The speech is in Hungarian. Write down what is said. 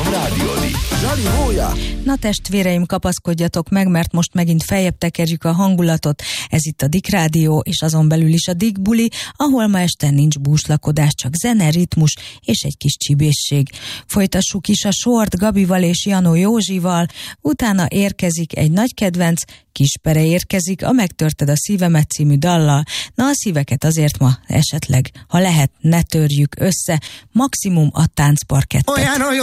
Rádiódi. Zsali Hója. Na testvéreim, kapaszkodjatok meg, mert most megint feljebb tekerjük a hangulatot. Ez itt a Dick Rádió, és azon belül is a Dick Buli, ahol ma este nincs búslakodás, csak zene, ritmus és egy kis csibészség. Folytassuk is a sort Gabival és Janó Józsival, utána érkezik egy nagy kedvenc, Kispere érkezik a Megtörted a szívemet című dallal. Na, a szíveket azért ma esetleg, ha lehet, ne törjük össze, maximum a táncparkettet.